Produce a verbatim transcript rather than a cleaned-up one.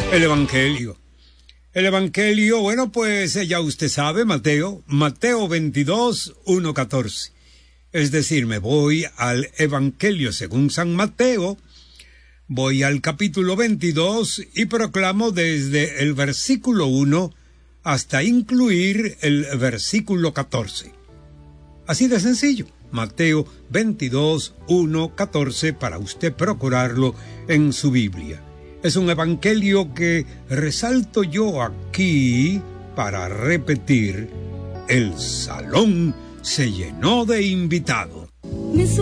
El Evangelio. El Evangelio, bueno, pues ya usted sabe, Mateo, Mateo veintidós, uno, catorce. Es decir, me voy al Evangelio según San Mateo, voy al capítulo veintidós y proclamo desde el versículo uno hasta incluir el versículo catorce. Así de sencillo, Mateo veintidós, uno, catorce, para usted procurarlo en su Biblia. Es un evangelio que resalto yo aquí para repetir: el salón se llenó de invitados.